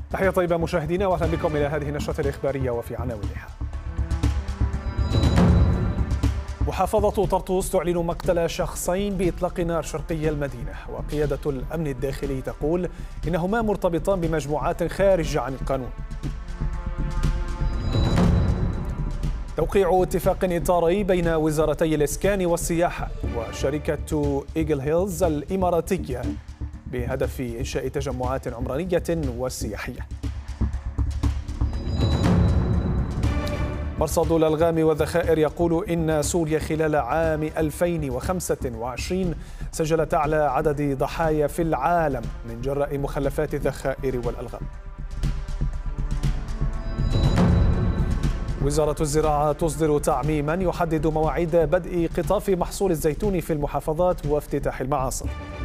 تحية طيبة مشاهدينا واهلا بكم إلى هذه النشرة الإخبارية وفي عناوينها. محافظة طرطوس تعلن مقتل شخصين بإطلاق نار شرقي المدينة، وقيادة الأمن الداخلي تقول إنهما مرتبطان بمجموعات خارجة عن القانون. توقيع اتفاق إطاري بين وزارتي الإسكان والسياحة وشركة إيجل هيلز الإماراتية بهدف إنشاء تجمعات عمرانية وسياحية. مرصد الألغام والذخائر يقول إن سوريا خلال عام 2025 سجلت أعلى عدد ضحايا في العالم من جراء مخلفات الذخائر والألغام. وزارة الزراعة تصدر تعميما يحدد مواعيد بدء قطاف محصول الزيتون في المحافظات وافتتاح المعاصر.